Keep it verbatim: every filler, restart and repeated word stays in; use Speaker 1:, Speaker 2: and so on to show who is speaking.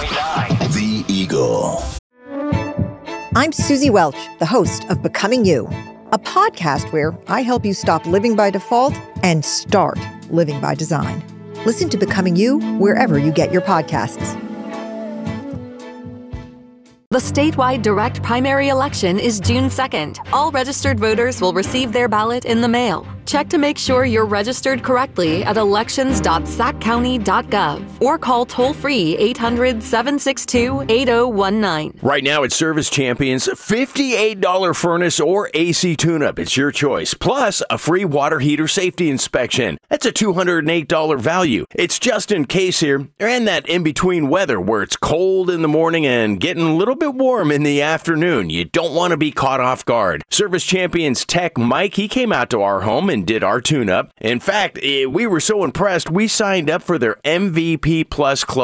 Speaker 1: point nine.
Speaker 2: The Eagle.
Speaker 3: I'm Susie Welch, the host of Becoming You, a podcast where I help you stop living by default and start living by design. Listen to Becoming You wherever you get your podcasts.
Speaker 4: The statewide direct primary election is June second. All registered voters will receive their ballot in the mail. Check to make sure you're registered correctly at elections dot sac county dot gov or call toll-free eight hundred, seven six two, eight oh one nine.
Speaker 5: Right now at Service Champions, fifty-eight dollars furnace or A C tune-up. It's your choice. Plus, a free water heater safety inspection. That's a two hundred eight dollars value. It's just in case here. And that in-between weather where it's cold in the morning and getting a little bit warm in the afternoon. You don't want to be caught off guard. Service Champions Tech Mike, he came out to our home and did our tune-up. In fact, we were so impressed, we signed up for their M V P Plus Club.